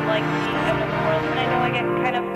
like the end of the world, and I know I get kind of